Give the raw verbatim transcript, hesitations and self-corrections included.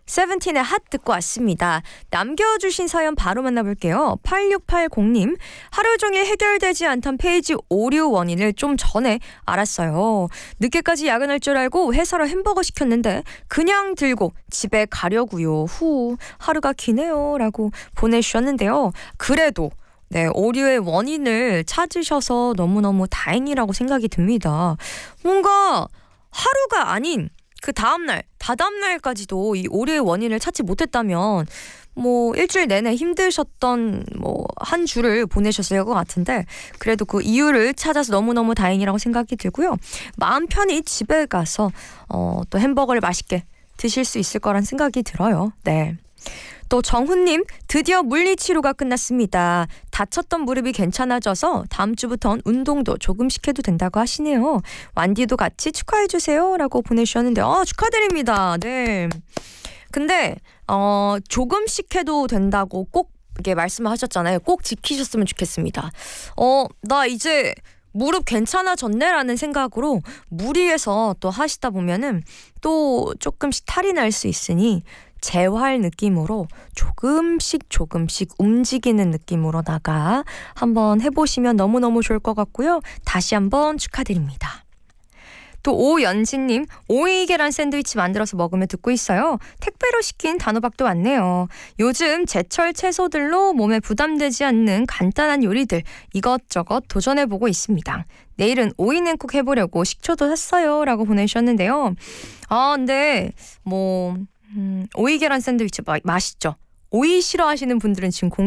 세븐틴의 핫 듣고 왔습니다. 남겨주신 사연 바로 만나볼게요. 팔육팔공님, 하루 종일 해결되지 않던 페이지 오류 원인을 좀 전에 알았어요. 늦게까지 야근할 줄 알고 회사로 햄버거 시켰는데 그냥 들고 집에 가려고요. 후, 하루가 기네요 라고 보내주셨는데요. 그래도 네, 오류의 원인을 찾으셔서 너무너무 다행이라고 생각이 듭니다. 뭔가 하루가 아닌 그 다음날, 다다음날까지도 이 오류의 원인을 찾지 못했다면 뭐 일주일 내내 힘드셨던 뭐 한 주를 보내셨을 것 같은데 그래도 그 이유를 찾아서 너무너무 다행이라고 생각이 들고요. 마음 편히 집에 가서 어, 또 햄버거를 맛있게 드실 수 있을 거란 생각이 들어요. 네. 또 정훈님, 드디어 물리치료가 끝났습니다. 다쳤던 무릎이 괜찮아져서 다음 주부터는 운동도 조금씩 해도 된다고 하시네요. 완디도 같이 축하해주세요 라고 보내주셨는데 어, 축하드립니다. 네. 근데 어, 조금씩 해도 된다고 꼭 이렇게 말씀을 하셨잖아요. 꼭 지키셨으면 좋겠습니다. 어, 나 이제 무릎 괜찮아졌네 라는 생각으로 무리해서 또 하시다 보면은 또 조금씩 탈이 날 수 있으니 재활 느낌으로 조금씩 조금씩 움직이는 느낌으로다가 한번 해보시면 너무너무 좋을 것 같고요. 다시 한번 축하드립니다. 또 오연진님, 오이 계란 샌드위치 만들어서 먹으며 듣고 있어요. 택배로 시킨 단호박도 왔네요. 요즘 제철 채소들로 몸에 부담되지 않는 간단한 요리들 이것저것 도전해보고 있습니다. 내일은 오이 냉국 해보려고 식초도 샀어요 라고 보내주셨는데요. 아 근데 뭐 음, 오이 계란 샌드위치 마, 맛있죠. 오이 싫어하시는 분들은 지금 공